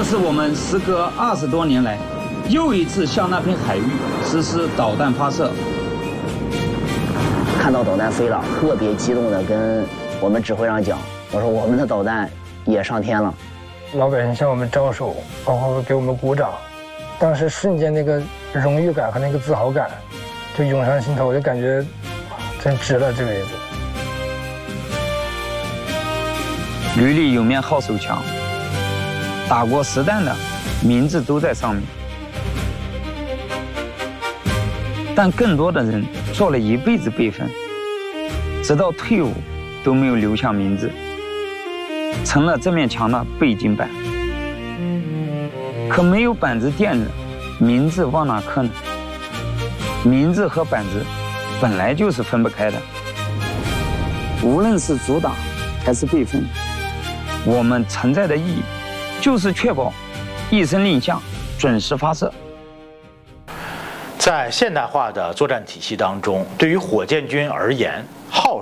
是我们时隔20多年来又一次向那片海域实施导弹发射。 看到导弹飞了，特别激动地跟我们指挥长讲，我说我们的导弹也上天了。 老百姓向我们招手，包括给我们鼓掌，当时瞬间那个荣誉感和那个自豪感就涌上心头，我就感觉真值了这辈子。 旅里有面号手枪，打过实弹的名字都在上面，但更多的人做了一辈子备份，直到退伍都没有留下名字，成了这面墙的背景板。可没有板子垫着，名字往哪刻呢？名字和板子本来就是分不开的。无论是主打还是备份，我们存在的意义就是确保一声令下，准时发射。 在现代化的作战体系当中，对于火箭军而言，